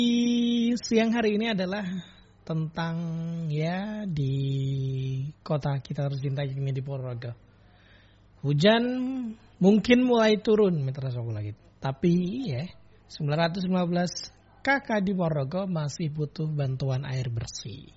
Siang hari ini adalah tentang ya di kota kita tercinta ini di Ponorogo. Hujan mungkin mulai turun Mitra Songgo lagi. Tapi ya 915 kakak di Ponorogo masih butuh bantuan air bersih.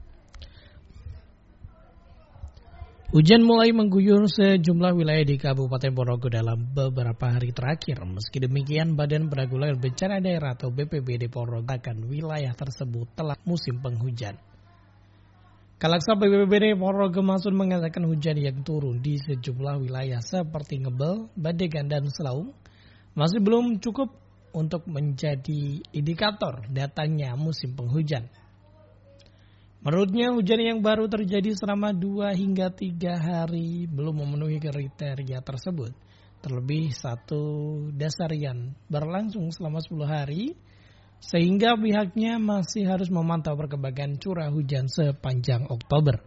Hujan mulai mengguyur sejumlah wilayah di Kabupaten Ponorogo dalam beberapa hari terakhir. Meski demikian, Badan Penanggulangan Bencana Daerah atau BPBD Ponorogo akan wilayah tersebut telah musim penghujan. Kalaksa BPBD Ponorogo Masun mengatakan hujan yang turun di sejumlah wilayah seperti Ngebel, Badegan, dan Selaung masih belum cukup untuk menjadi indikator datangnya musim penghujan. Menurutnya hujan yang baru terjadi selama 2 hingga 3 hari belum memenuhi kriteria tersebut. Terlebih satu dasarian berlangsung selama 10 hari sehingga pihaknya masih harus memantau perkembangan curah hujan sepanjang Oktober.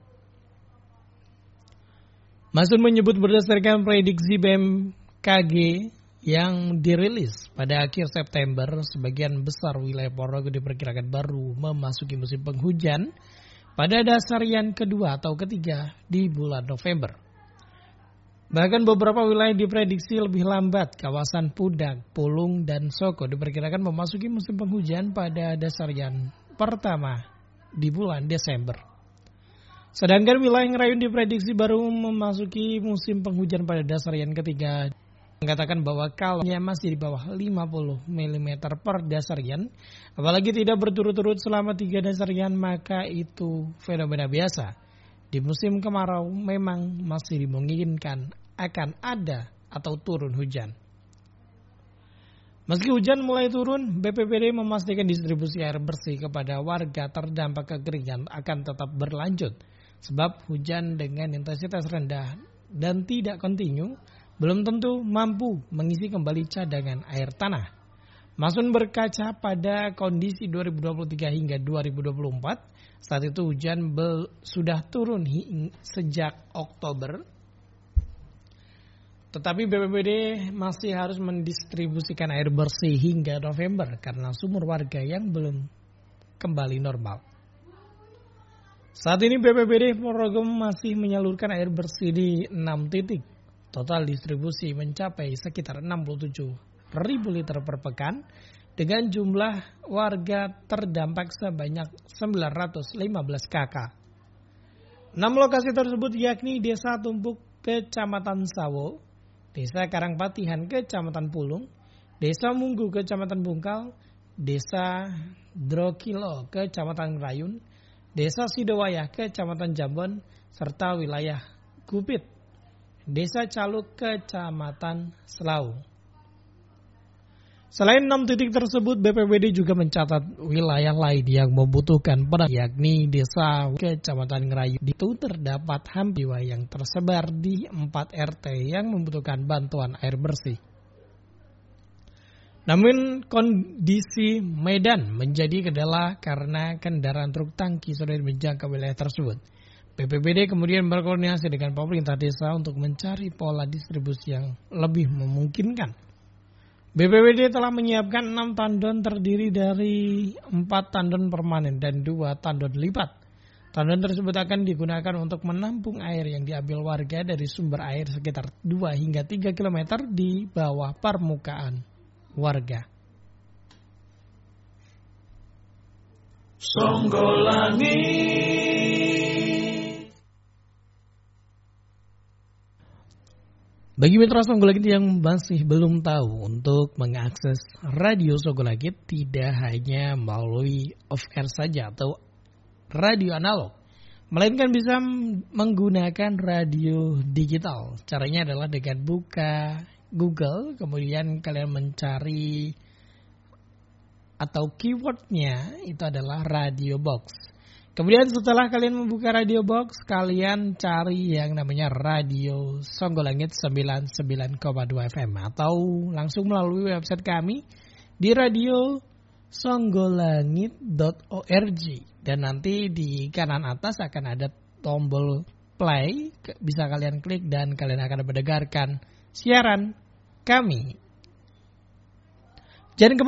Masun menyebut berdasarkan prediksi BMKG yang dirilis pada akhir September, sebagian besar wilayah Ponorogo diperkirakan baru memasuki musim penghujan pada dasarian kedua atau ketiga di bulan November. Bahkan beberapa wilayah diprediksi lebih lambat. Kawasan Pudak, Pulung, dan Soko diperkirakan memasuki musim penghujan pada dasarian pertama di bulan Desember. Sedangkan wilayah Ngerayun diprediksi baru memasuki musim penghujan pada dasarian ketiga. Mengatakan bahwa kalanya masih di bawah 50 mm per dasarian, apalagi tidak berturut-turut selama 3 dasarian, maka itu fenomena biasa. Di musim kemarau memang masih dimungkinkan akan ada atau turun hujan. Meski hujan mulai turun, BPBD memastikan distribusi air bersih kepada warga terdampak kekeringan akan tetap berlanjut. Sebab hujan dengan intensitas rendah dan tidak kontinu belum tentu mampu mengisi kembali cadangan air tanah. Masun berkaca pada kondisi 2023 hingga 2024, saat itu hujan sudah turun sejak Oktober. Tetapi BPBD masih harus mendistribusikan air bersih hingga November karena sumur warga yang belum kembali normal. Saat ini BPBD Ponorogo masih menyalurkan air bersih di 6 titik. Total distribusi mencapai sekitar 67.000 liter per pekan dengan jumlah warga terdampak sebanyak 915 KK. 6 lokasi tersebut yakni Desa Tumpuk, Kecamatan Sawo, Desa Karangpatihan, Kecamatan Pulung, Desa Munggu, Kecamatan Bungkal, Desa Drokilo, Kecamatan Ngerayun, Desa Sidowayah, Kecamatan Jambon, serta wilayah Gupit, Desa Caluk, Kecamatan Selaung. Selain 6 titik tersebut, BPBD juga mencatat wilayah lain yang membutuhkan penanganan, yakni Desa Kecamatan Ngerayun. Itu terdapat hampir yang tersebar di 4 RT yang membutuhkan bantuan air bersih. Namun kondisi medan menjadi kendala karena kendaraan truk tangki sudah menjangkau wilayah tersebut. BPBD kemudian berkoordinasi dengan pemerintah desa untuk mencari pola distribusi yang lebih memungkinkan. BPBD telah menyiapkan 6 tandon terdiri dari 4 tandon permanen dan 2 tandon lipat. Tandon tersebut akan digunakan untuk menampung air yang diambil warga dari sumber air sekitar 2 hingga 3 km di bawah permukaan warga. Songgolangit. Bagi mitra Songgolangit yang masih belum tahu, untuk mengakses radio Songgolangit tidak hanya melalui off-air saja atau radio analog, melainkan bisa menggunakan radio digital. Caranya adalah dengan buka Google, kemudian kalian mencari atau keywordnya itu adalah Radio Box. Kemudian setelah kalian membuka Radio Box, kalian cari yang namanya Radio Songgolangit 99,2 FM atau langsung melalui website kami di radiosonggolangit.org, dan nanti di kanan atas akan ada tombol play, bisa kalian klik dan kalian akan mendengarkan siaran kami. Jangan